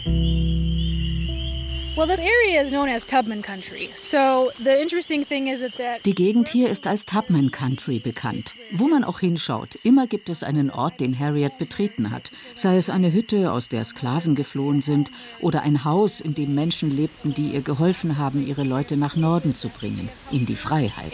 Die Gegend hier ist als Tubman Country bekannt. Wo man auch hinschaut, immer gibt es einen Ort, den Harriet betreten hat. Sei es eine Hütte, aus der Sklaven geflohen sind, oder ein Haus, in dem Menschen lebten, die ihr geholfen haben, ihre Leute nach Norden zu bringen, in die Freiheit.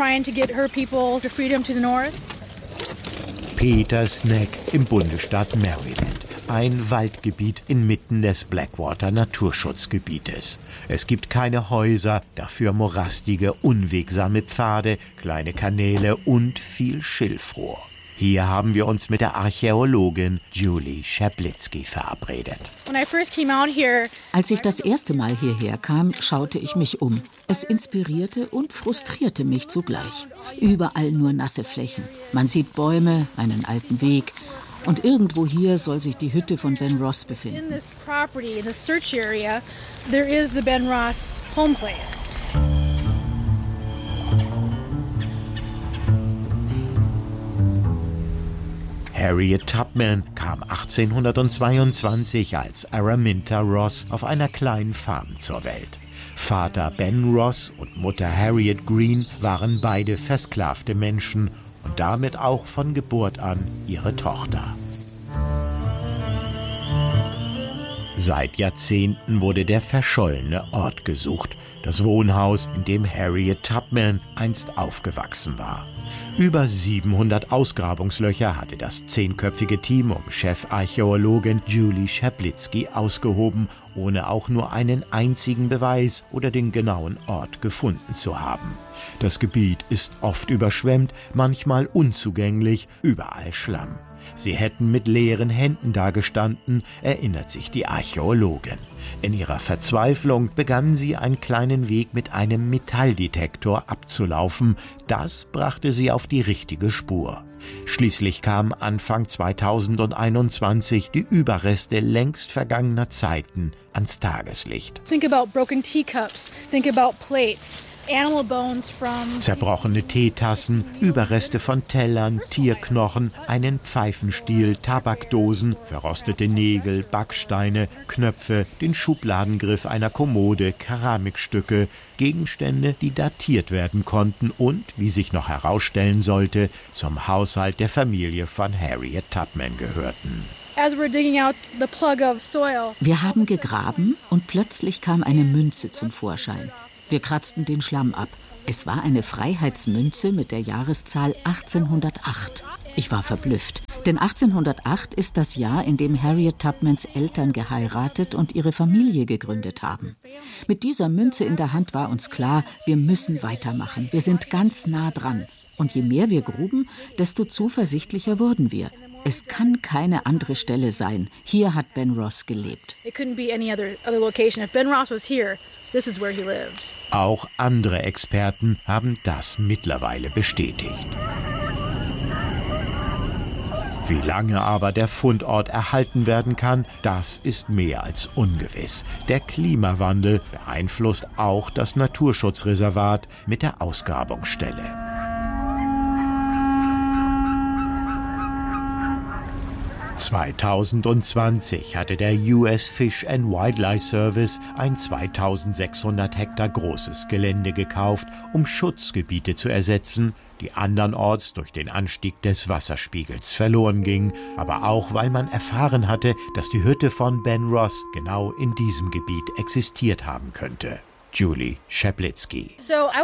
Peters Neck im Bundesstaat Maryland. Ein Waldgebiet inmitten des Blackwater Naturschutzgebietes. Es gibt keine Häuser, dafür morastige, unwegsame Pfade, kleine Kanäle und viel Schilfrohr. Hier haben wir uns mit der Archäologin Julie Schablitzky verabredet. Als ich das erste Mal hierher kam, schaute ich mich um. Es inspirierte und frustrierte mich zugleich. Überall nur nasse Flächen. Man sieht Bäume, einen alten Weg. Und irgendwo hier soll sich die Hütte von Ben Ross befinden. Harriet Tubman kam 1822 als Araminta Ross auf einer kleinen Farm zur Welt. Vater Ben Ross und Mutter Harriet Green waren beide versklavte Menschen und damit auch von Geburt an ihre Tochter. Seit Jahrzehnten wurde der verschollene Ort gesucht, das Wohnhaus, in dem Harriet Tubman einst aufgewachsen war. Über 700 Ausgrabungslöcher hatte das 10-köpfige Team um Chefarchäologin Julie Schablitzky ausgehoben, ohne auch nur einen einzigen Beweis oder den genauen Ort gefunden zu haben. Das Gebiet ist oft überschwemmt, manchmal unzugänglich, überall Schlamm. Sie hätten mit leeren Händen dagestanden, erinnert sich die Archäologin. In ihrer Verzweiflung begann sie, einen kleinen Weg mit einem Metalldetektor abzulaufen. Das brachte sie auf die richtige Spur. Schließlich kamen Anfang 2021 die Überreste längst vergangener Zeiten ans Tageslicht. Think about broken teacups, think about plates. Zerbrochene Teetassen, Überreste von Tellern, Tierknochen, einen Pfeifenstiel, Tabakdosen, verrostete Nägel, Backsteine, Knöpfe, den Schubladengriff einer Kommode, Keramikstücke, Gegenstände, die datiert werden konnten und, wie sich noch herausstellen sollte, zum Haushalt der Familie von Harriet Tubman gehörten. Wir haben gegraben und plötzlich kam eine Münze zum Vorschein. Wir kratzten den Schlamm ab. Es war eine Freiheitsmünze mit der Jahreszahl 1808. Ich war verblüfft, denn 1808 ist das Jahr, in dem Harriet Tubmans Eltern geheiratet und ihre Familie gegründet haben. Mit dieser Münze in der Hand war uns klar, wir müssen weitermachen. Wir sind ganz nah dran. Und je mehr wir gruben, desto zuversichtlicher wurden wir. Es kann keine andere Stelle sein. Hier hat Ben Ross gelebt. Auch andere Experten haben das mittlerweile bestätigt. Wie lange aber der Fundort erhalten werden kann, das ist mehr als ungewiss. Der Klimawandel beeinflusst auch das Naturschutzreservat mit der Ausgrabungsstelle. (2020) hatte der US Fish and Wildlife Service ein 2600 Hektar großes Gelände gekauft, um Schutzgebiete zu ersetzen, die andernorts durch den Anstieg des Wasserspiegels verloren gingen, aber auch, weil man erfahren hatte, dass die Hütte von Ben Ross genau in diesem Gebiet existiert haben könnte. Julie Schablitzky.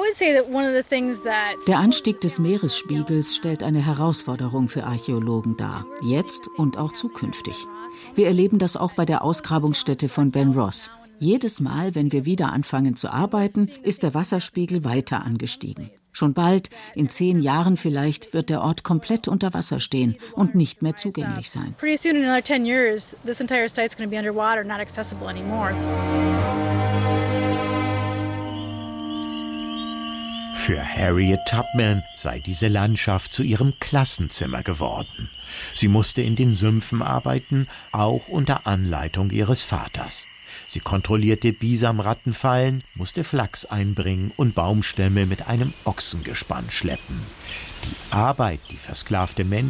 Der Anstieg des Meeresspiegels stellt eine Herausforderung für Archäologen dar, jetzt und auch zukünftig. Wir erleben das auch bei der Ausgrabungsstätte von Ben Ross. Jedes Mal, wenn wir wieder anfangen zu arbeiten, ist der Wasserspiegel weiter angestiegen. Schon bald, in 10 Jahren vielleicht, wird der Ort komplett unter Wasser stehen und nicht mehr zugänglich sein. Für Harriet Tubman sei diese Landschaft zu ihrem Klassenzimmer geworden. Sie musste in den Sümpfen arbeiten, auch unter Anleitung ihres Vaters. Sie kontrollierte Bisamrattenfallen, musste Flachs einbringen und Baumstämme mit einem Ochsengespann schleppen. Die Arbeit, die versklavte Menschen